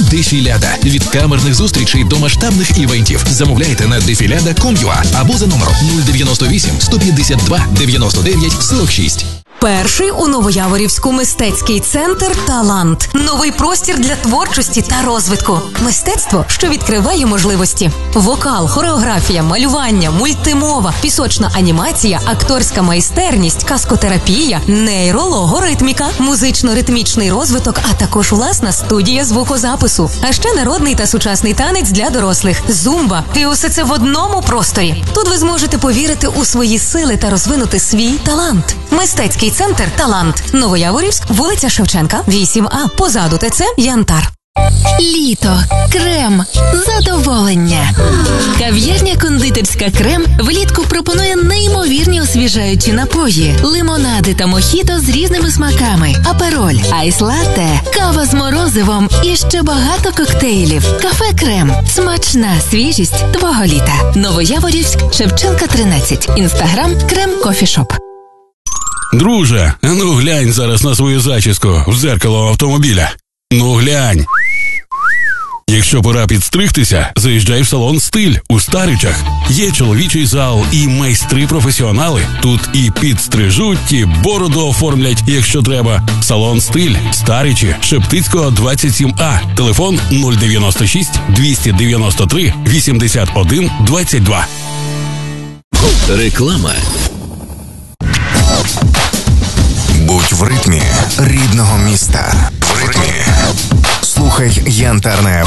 Дефіляда. Від камерних зустрічей до масштабних івентів. Замовляйте на defilada.com.ua або за номером 098 152 99 46. Перший у Новояворівську мистецький центр «Талант». Новий простір для творчості та розвитку. Мистецтво, що відкриває можливості. Вокал, хореографія, малювання, мультимова, пісочна анімація, акторська майстерність, каскотерапія, нейрологоритміка, музично-ритмічний розвиток, а також власна студія звукозапису. А ще народний та сучасний танець для дорослих, зумба. І усе це в одному просторі. Тут ви зможете повірити у свої сили та розвинути свій талант. Мистецький центр «Талант». Новояворівськ, вулиця Шевченка, 8А. Позаду ТЦ «Янтар». Літо. Крем. Задоволення. Кав'ярня кондитерська «Крем» влітку пропонує неймовірні освіжаючі напої, лимонади та мохіто з різними смаками, апероль, айс-латте, кава з морозивом і ще багато коктейлів. Кафе «Крем». Смачна свіжість твого літа. Новояворівськ, Шевченка, 13. Інстаграм «Крем Кофішоп». Друже, а ну глянь зараз на свою зачіску в дзеркало автомобіля. Ну глянь. Якщо пора підстригтися, заїжджай в салон «Стиль» у Старичах. Є чоловічий зал і майстри-професіонали. Тут і підстрижуть, і бороду оформлять, якщо треба. Салон «Стиль», Старичі, Шептицького, 27А. Телефон 096 293 81 22. Реклама. Будь в ритмі рідного міста. В ритмі. Слухай Янтарне